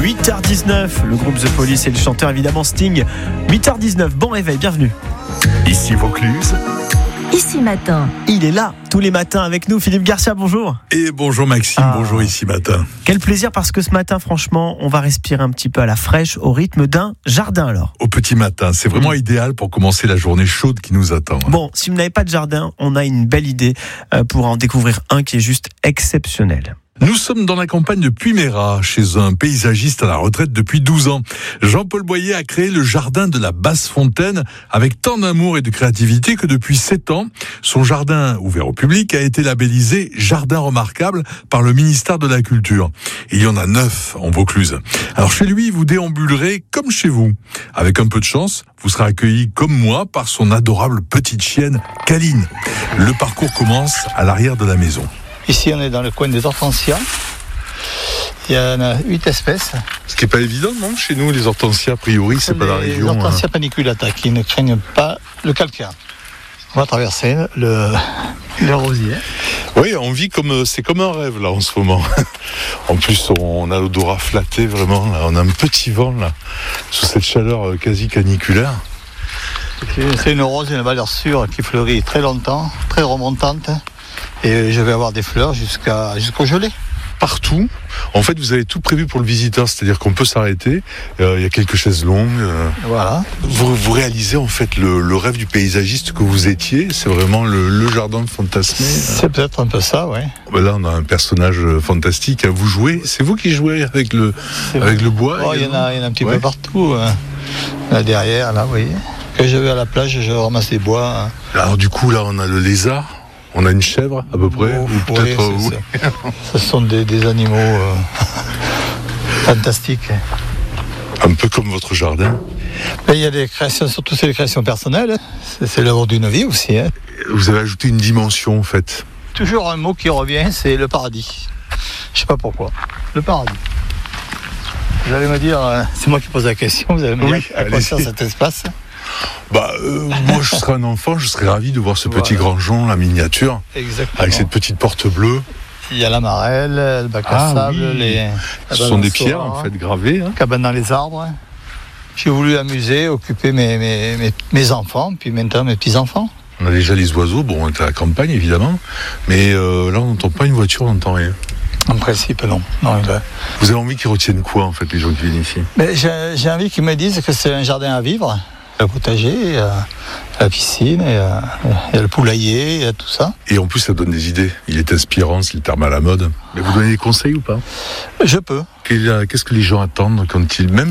8h19, le groupe The Police et le chanteur évidemment Sting. 8h19, bon réveil, bienvenue. Ici Vaucluse. Ici Matin. Il est là, tous les matins avec nous. Philippe Garcia, bonjour. Et bonjour Maxime, bonjour Ici Matin. Quel plaisir parce que ce matin, franchement, on va respirer un petit peu à la fraîche au rythme d'un jardin alors. Au petit matin, c'est vraiment idéal pour commencer la journée chaude qui nous attend. Bon, si vous n'avez pas de jardin, on a une belle idée pour en découvrir un qui est juste exceptionnel. Nous sommes dans la campagne de Puymérat, chez un paysagiste à la retraite depuis 12 ans. Jean-Paul Boyer a créé le jardin de la Basse-Fontaine avec tant d'amour et de créativité que depuis 7 ans, son jardin ouvert au public a été labellisé Jardin remarquable par le ministère de la Culture. Il y en a 9 en Vaucluse. Alors chez lui, vous déambulerez comme chez vous. Avec un peu de chance, vous serez accueilli comme moi par son adorable petite chienne, Caline. Le parcours commence à l'arrière de la maison. Ici, on est dans le coin des hortensias. Il y en a 8 espèces. Ce qui n'est pas évident, non? Chez nous, les hortensias, a priori, c'est pas la région. Les hortensias paniculata qui ne craignent pas le calcaire. On va traverser le rosier. Oui, on vit c'est comme un rêve, là, en ce moment. En plus, on a l'odorat flatté, vraiment. Là. On a un petit vent, là, sous cette chaleur quasi caniculaire. C'est une rose, une valeur sûre qui fleurit très longtemps, très remontante. Et je vais avoir des fleurs jusqu'au gelé. Partout. En fait, vous avez tout prévu pour le visiteur, c'est-à-dire qu'on peut s'arrêter. Il y a quelques chaises longues. Voilà. Vous réalisez en fait le rêve du paysagiste que vous étiez. C'est vraiment le jardin fantasmé. C'est peut-être un peu ça, oui. Là, on a un personnage fantastique à vous jouer. C'est vous qui jouez avec le bois. Oh, il y en a un petit peu partout. Là derrière, là, vous voyez. Quand je vais à la plage, je ramasse des bois. Alors du coup, là, on a le lézard. On a une chèvre à peu près, ou peut-être. Ce sont des animaux fantastiques. Un peu comme votre jardin. Mais il y a des créations, surtout c'est des créations personnelles. C'est l'œuvre d'une vie aussi. Vous avez ajouté une dimension en fait. Toujours un mot qui revient, c'est le paradis. Je sais pas pourquoi. Le paradis. Vous allez me dire, c'est moi qui pose la question. Vous allez me dire à quoi sert cet espace. Moi je serais un enfant, je serais ravi de voir ce petit grangeon, la miniature. Exactement. Avec cette petite porte bleue. Il y a la marelle, le bac à sable, ce sont des pierres en fait gravées. Cabane dans les arbres. J'ai voulu amuser, occuper mes enfants, puis maintenant mes petits-enfants. On a déjà les oiseaux, on est à la campagne évidemment, mais là on n'entend pas une voiture, on n'entend rien. En principe, non. Vous avez envie qu'ils retiennent quoi en fait, les gens qui viennent ici? Mais j'ai envie qu'ils me disent que c'est un jardin à vivre. Le potager, la piscine, il y a le poulailler, il y a tout ça. Et en plus, ça donne des idées. Il est inspirant, c'est le terme à la mode. Mais vous donnez des conseils ou pas? Je peux. Qu'est-ce que les gens attendent quand même